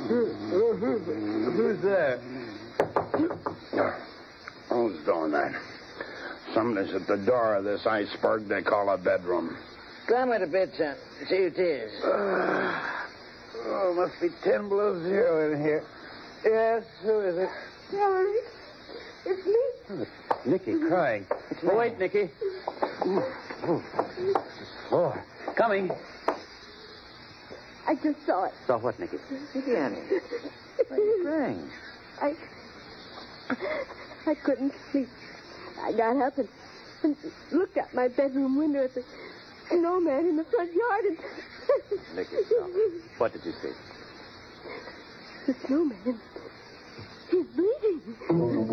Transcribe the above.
Who's there? Who's doing that? Somebody's at the door of this iceberg they call a bedroom. Climb it a bit, son. See who it is. Must be 10 below zero in here. Yes, who is it? Charlie, it's me. Nicky crying. Oh, wait, Nicky. Floor. Coming. I just saw it. Saw what, Nicky? Nicky, Annie. Why are you crying? I couldn't sleep. I got up and looked out my bedroom window at the snowman in the front yard and... Nicky, now, what did you see? The snowman. He's bleeding.